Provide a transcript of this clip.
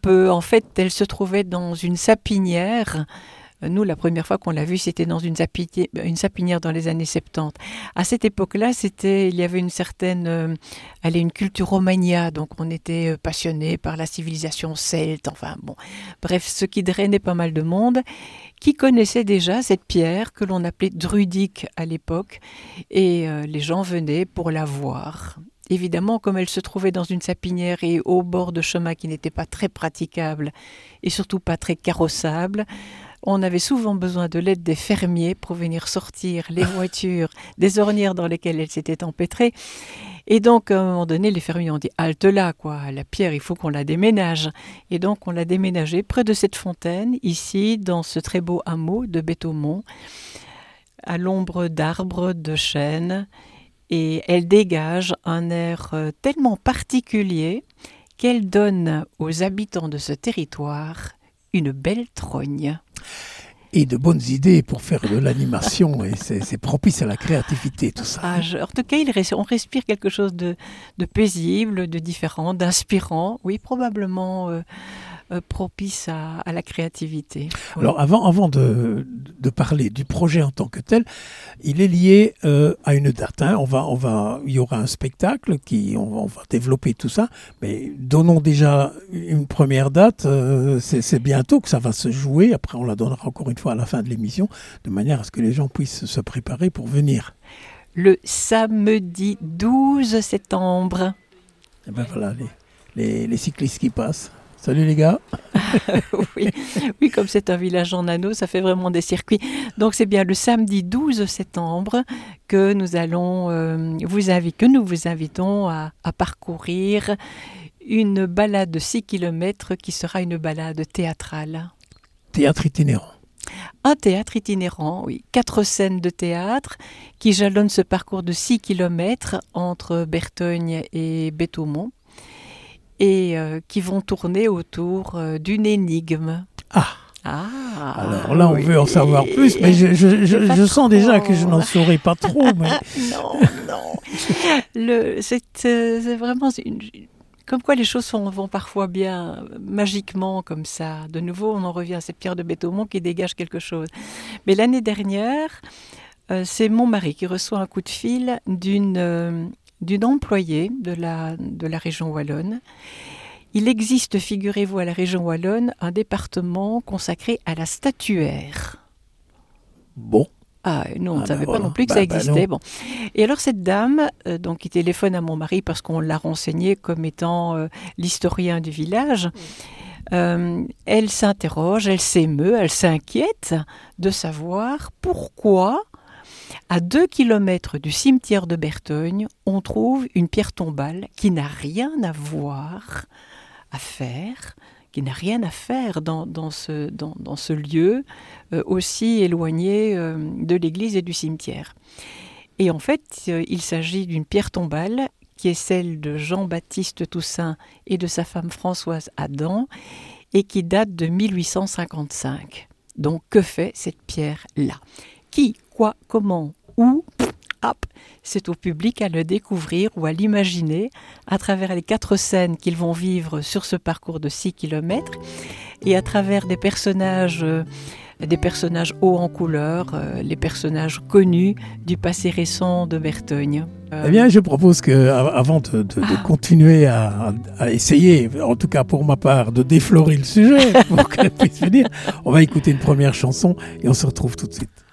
peu. En fait, elle se trouvait dans une sapinière. Nous, la première fois qu'on l'a vue, c'était dans une sapinière dans les années 70. À cette époque-là, il y avait une certaine, une culturomania, donc on était passionné par la civilisation celte, enfin bon, bref, ce qui drainait pas mal de monde, qui connaissait déjà cette pierre que l'on appelait druidique à l'époque, et les gens venaient pour la voir. Évidemment, comme elle se trouvait dans une sapinière et au bord de chemins qui n'étaient pas très praticables et surtout pas très carrossables, on avait souvent besoin de l'aide des fermiers pour venir sortir les voitures des ornières dans lesquelles elles s'étaient empêtrées. Et donc, à un moment donné, les fermiers ont dit « Halte là, quoi, la pierre, il faut qu'on la déménage ». Et donc, on l'a déménagée près de cette fontaine, ici, dans ce très beau hameau de Béthaumont, à l'ombre d'arbres, de chênes. Et elle dégage un air tellement particulier qu'elle donne aux habitants de ce territoire une belle trogne. Et de bonnes idées pour faire de l'animation, et c'est propice à la créativité, tout ça. En tout cas, on respire quelque chose de paisible, de différent, d'inspirant, oui, probablement propice à la créativité. Oui. Alors, avant de parler du projet en tant que tel, il est lié à une date. Hein. Il y aura un spectacle, on va développer tout ça, mais donnons déjà une première date. C'est bientôt que ça va se jouer. Après, on la donnera encore une fois à la fin de l'émission, de manière à ce que les gens puissent se préparer pour venir. Le samedi 12 septembre. Et ben voilà, les cyclistes qui passent. Salut les gars. Oui, comme c'est un village en anneau, ça fait vraiment des circuits. Donc c'est bien le samedi 12 septembre que nous vous invitons à parcourir une balade de 6 km qui sera une balade théâtrale. Théâtre itinérant. Un théâtre itinérant, oui. 4 scènes de théâtre qui jalonnent ce parcours de 6 km entre Bertogne et Béthaumont, et qui vont tourner autour d'une énigme. Alors là, on veut en savoir plus, mais je sens déjà que je n'en saurais pas trop. Mais... non. C'est vraiment comme quoi les choses vont parfois bien magiquement comme ça. De nouveau, on en revient à cette pierre de Béthaumont qui dégage quelque chose. Mais l'année dernière, c'est mon mari qui reçoit un coup de fil d'une employée de la région wallonne. Il existe, figurez-vous, à la région wallonne, un département consacré à la statuaire. Bon. Nous, on ne savait pas non plus que ça existait. Bon. Et alors cette dame, qui téléphone à mon mari parce qu'on l'a renseigné comme étant l'historien du village, elle s'interroge, elle s'émeut, elle s'inquiète de savoir pourquoi, à 2 kilomètres du cimetière de Bertogne, on trouve une pierre tombale qui n'a rien à faire dans ce lieu aussi éloigné de l'église et du cimetière. Et en fait, il s'agit d'une pierre tombale qui est celle de Jean-Baptiste Toussaint et de sa femme Françoise Adam et qui date de 1855. Donc, que fait cette pierre-là ? Qui, quoi, comment, où ? C'est au public à le découvrir ou à l'imaginer à travers les 4 scènes qu'ils vont vivre sur ce parcours de 6 km et à travers des personnages hauts en couleur, les personnages connus du passé récent de Bertogne. Eh bien, je propose qu'avant de continuer à essayer, en tout cas pour ma part, de déflorer le sujet pour qu'elle puisse venir, on va écouter une première chanson et on se retrouve tout de suite.